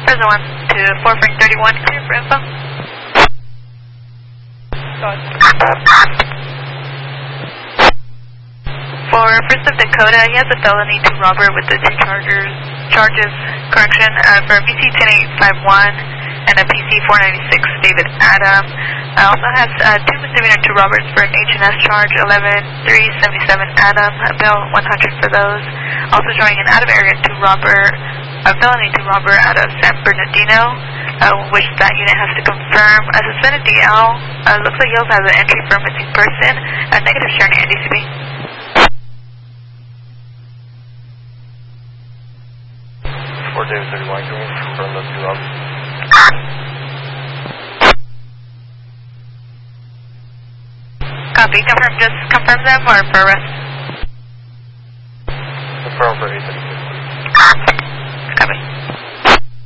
Present 1 to 4 Frank 31, clear for info. For First of Dakota, he has a felony to robber with the 2 charges, correction, for a PC 10851 and a PC 496, David Adam. Also has 2 misdemeanor to robbers for an H&S charge, 11377 Adam, bill 100 for those. Also showing an out-of-area to robber, a felony to robber out of San Bernardino, which that unit has to confirm. A suspended DL, looks like he also has an entry for a missing person, a negative sharing NDCB. 4 David 31, can we confirm those 2 logs? Copy, just confirm them or for arrest? Confirm for 835.